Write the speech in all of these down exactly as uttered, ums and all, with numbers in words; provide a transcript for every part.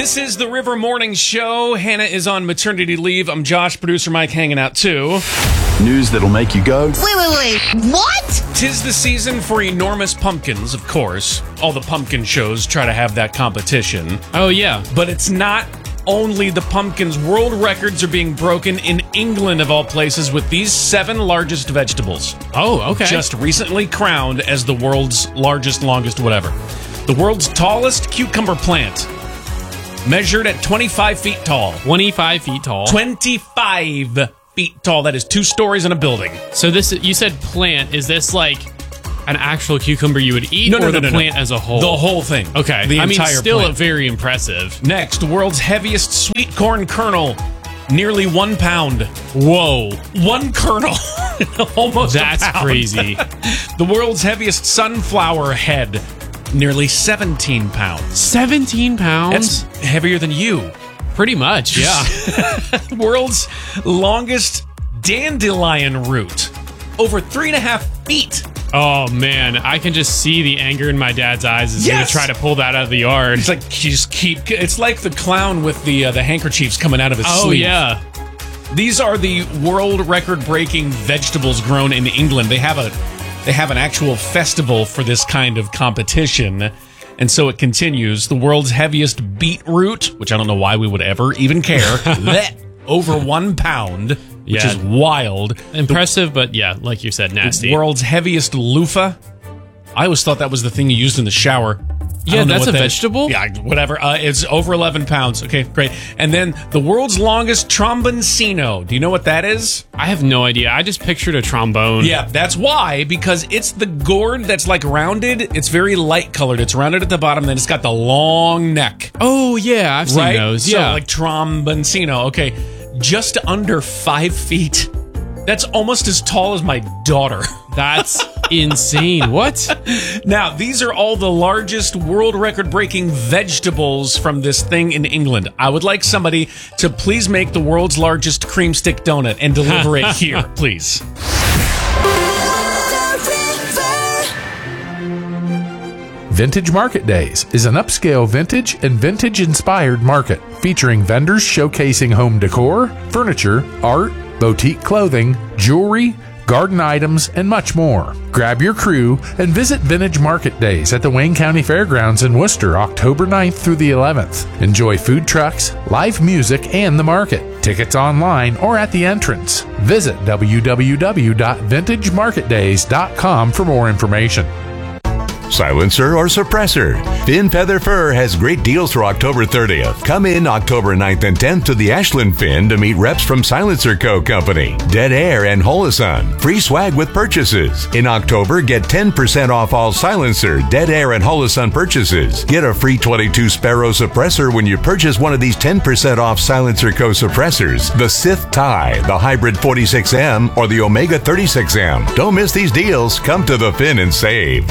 This is the River Morning Show. Hannah is on maternity leave. I'm Josh, producer Mike, hanging out too. News that'll make you go, Wait, wait, wait, what? Tis the season for enormous pumpkins, of course. All the pumpkin shows try to have that competition. Oh, yeah. But it's not only the pumpkins. World records are being broken in England, of all places, with these seven largest vegetables. Oh, okay. Just recently crowned as the world's largest, longest, whatever. The world's tallest cucumber plant, measured at twenty-five feet tall. twenty-five feet tall. twenty-five feet tall. That is two stories in a building. So this, you said plant. Is this like an actual cucumber you would eat, No, no, or no, the no, plant no. as a whole? The whole thing. Okay. The I mean, entire still plant. very impressive. Next, world's heaviest sweet corn kernel, nearly one pound. Whoa. One kernel. Almost That's a pound. crazy. The world's heaviest sunflower head, nearly seventeen pounds. seventeen pounds? That's heavier than you. Pretty much, yeah. The world's longest dandelion root, over three and a half feet. Oh, man. I can just see the anger in my dad's eyes as Yes! he would try to pull that out of the yard. It's like you just keep. It's like the clown with the uh, the handkerchiefs coming out of his Oh, sleeve. yeah. These are the world record-breaking vegetables grown in England. They have a they have an actual festival for this kind of competition. And so it continues. The world's heaviest beetroot, which I don't know why we would ever even care, bleh, over one pound, which Yeah. is wild. Impressive, but yeah, like you said, nasty. World's heaviest loofah. I always thought that was the thing you used in the shower. I Yeah, don't know that's what a that- vegetable? Yeah, whatever. Uh, it's over eleven pounds. Okay, great. And then the world's longest tromboncino. Do you know what that is? I have no idea. I just pictured a trombone. Yeah, that's why, because it's the gourd that's like rounded. It's very light colored. It's rounded at the bottom, then it's got the long neck. Oh, yeah. I've seen Right? those. So, Yeah. like tromboncino. Okay, just under five feet. That's almost as tall as my daughter. That's insane. What? Now, these are all the largest world record-breaking vegetables from this thing in England. I would like somebody to please make the world's largest cream stick donut and deliver it here, please. Vintage Market Days is an upscale vintage and vintage-inspired market featuring vendors showcasing home decor, furniture, art, boutique clothing, jewelry, garden items, and much more. Grab your crew and visit Vintage Market Days at the Wayne County Fairgrounds in Worcester, October ninth through the eleventh. Enjoy food trucks, live music, and the market. Tickets online or at the entrance. Visit w w w dot vintage market days dot com for more information. Silencer or suppressor? Finn Feather Fur has great deals through October thirtieth. Come in October ninth and tenth to the Ashland Finn to meet reps from Silencer Co. Company, Dead Air, and Holosun. Free swag with purchases. In October, get ten percent off all Silencer, Dead Air, and Holosun purchases. Get a free twenty-two Sparrow suppressor when you purchase one of these ten percent off Silencer Co. suppressors. The Sith Tie, the Hybrid forty-six M, or the Omega thirty-six M. Don't miss these deals. Come to the Finn and save.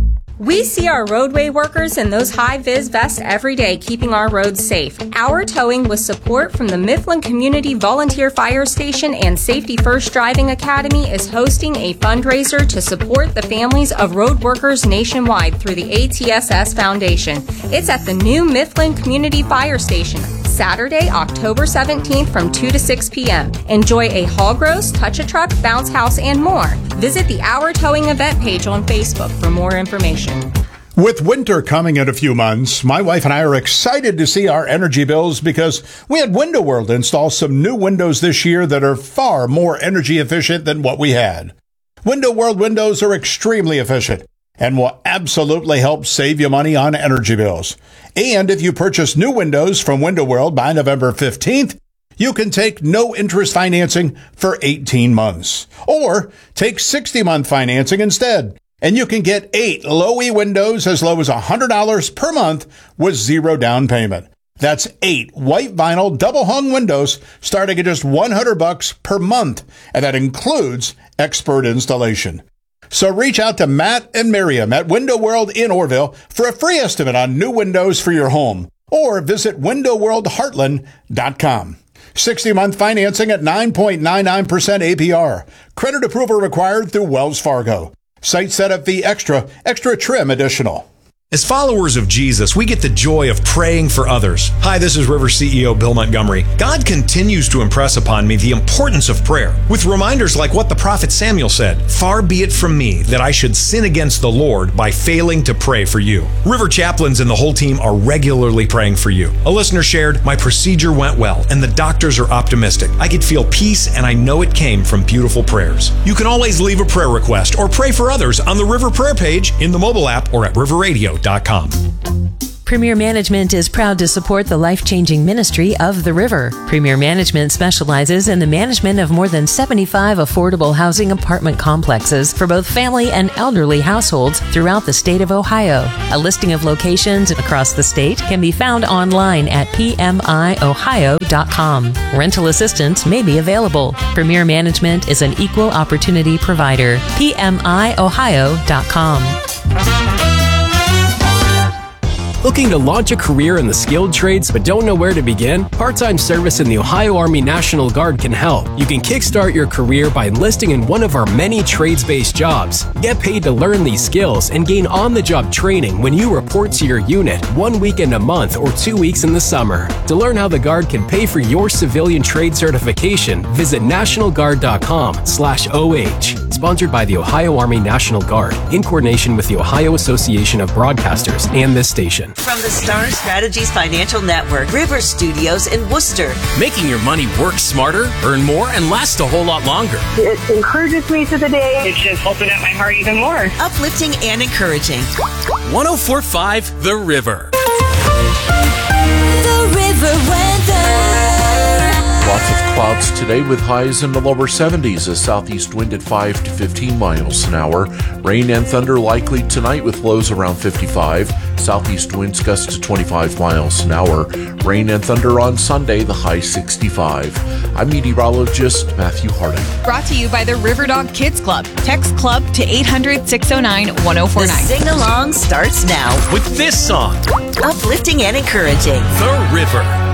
We see our roadway workers in those high-vis vests every day, keeping our roads safe. Our Towing, with support from the Mifflin Community Volunteer Fire Station and Safety First Driving Academy, is hosting a fundraiser to support the families of road workers nationwide through the A T S S Foundation. It's at the new Mifflin Community Fire Station, Saturday, October seventeenth from two to six p.m. Enjoy a hog roast, touch a truck, bounce house, and more. Visit the Our Towing event page on Facebook for more information. With winter coming in a few months, my wife and I are excited to see our energy bills because we had Window World install some new windows this year that are far more energy efficient than what we had. Window World windows are extremely efficient and will absolutely help save you money on energy bills. And if you purchase new windows from Window World by November fifteenth, you can take no interest financing for eighteen months, or take sixty month financing instead. And you can get eight Low-E windows as low as one hundred dollars per month with zero down payment. That's eight white vinyl double hung windows starting at just one hundred bucks per month, and that includes expert installation. So reach out to Matt and Miriam at Window World in Orville for a free estimate on new windows for your home, or visit window world heartland dot com. sixty month financing at nine point nine nine percent A P R. Credit approval required through Wells Fargo. Site setup fee extra, extra trim additional. As followers of Jesus, we get the joy of praying for others. Hi, this is River C E O Bill Montgomery. God continues to impress upon me the importance of prayer, with reminders like what the prophet Samuel said, "Far be it from me that I should sin against the Lord by failing to pray for you." River chaplains and the whole team are regularly praying for you. A listener shared, "My procedure went well, and the doctors are optimistic. I could feel peace, and I know it came from beautiful prayers." You can always leave a prayer request or pray for others on the River Prayer page, in the mobile app, or at river radio dot com. Premier Management is proud to support the life-changing ministry of the River. Premier Management specializes in the management of more than seventy-five affordable housing apartment complexes for both family and elderly households throughout the state of Ohio. A listing of locations across the state can be found online at p m i ohio dot com. Rental assistance may be available. Premier Management is an equal opportunity provider. p m i ohio dot com. Looking to launch a career in the skilled trades but don't know where to begin? Part-time service in the Ohio Army National Guard can help. You can kickstart your career by enlisting in one of our many trades-based jobs. Get paid to learn these skills and gain on-the-job training when you report to your unit one weekend a month or two weeks in the summer. To learn how the Guard can pay for your civilian trade certification, visit national guard dot com slash O H. Sponsored by the Ohio Army National Guard in coordination with the Ohio Association of Broadcasters and this station. From the Star Strategies Financial Network, River Studios in Worcester. Making your money work smarter, earn more, and last a whole lot longer. It encourages me to the day. It's just opened up my heart even more. Uplifting and encouraging. one oh four point five The River. The River weather. Lots of clouds today with highs in the lower seventies, a southeast wind at five to fifteen miles an hour. Rain and thunder likely tonight with lows around fifty-five. Southeast winds gusts to twenty-five miles an hour. Rain and thunder on Sunday, the high sixty-five. I'm meteorologist Matthew Harding. Brought to you by the River Dog Kids Club. Text club to eight hundred, six oh nine, one oh four nine. The sing-along starts now with this song. Uplifting and encouraging. The River.